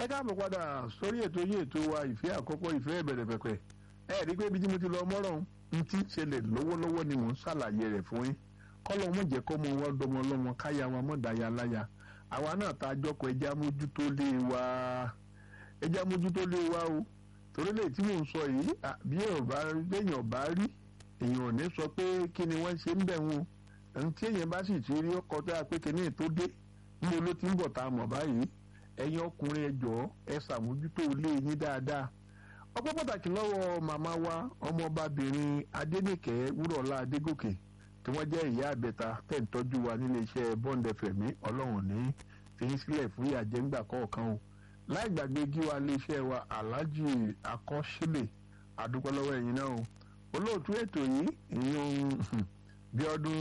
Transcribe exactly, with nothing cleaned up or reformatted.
ẹ káàbọ̀ padà sórí ètò yìí ètò wa ìfẹ́ àkọ́kọ́ ìfẹ́ ìbẹ̀rẹ̀ pẹ̀pẹ̀ ẹ rí i pé ibi tí mo ti lọ mọ́rọ̀ ń ti ṣẹlẹ̀ lọ́wọ́lọ́wọ́ ni mò ń ṣàlàyé rẹ̀ fún yín kọ́lọ́ mọ̀ jẹ́ kọ́ mọ wọn dọmọ ọlọ́mọ káyà wọn mọ̀ dáyà láyà àwa náà ta àjọkọ̀ ẹja mójútó lé wa ẹja mójútó lé wa o torí lè tí mò ń sọ yìí bí èèyàn ọba rí èèyàn ò ní sọ pé kí ni wọ́n ṣe ń bẹ̀ wọn ẹni tí èèyàn bá sì ti rí ọkọ̀ tó yà pé kíní tó dé níbo ló ti ń bọ̀ tá a mọ̀ báyìí ẹ̀yin ọkùnrin ẹ jọ̀ọ́ ẹ ṣàmójútó ilé yín dáadáa ọpẹ́ pàtàkì lọ́wọ́ màmá wa ọmọọbabìnrin Adénìkẹ́ Wúrọ̀lá Adégòkè tí wọ́n jẹ́ ìyá àbẹ̀ta tẹ̀ ń tọ́jú wa nílé iṣẹ́ Bond F M ọlọ́run ní fi ń sílẹ̀ fún ìyà jẹ́ngbà kọ̀ọ̀kan o láì gbàgbé gíwa ilé iṣẹ́ wa Alhaji Akọ́ṣílẹ̀ àdúpẹ́ lọ́wọ́ ẹ̀yin náà o olóòtú ètò yìí ìyún bí ọdún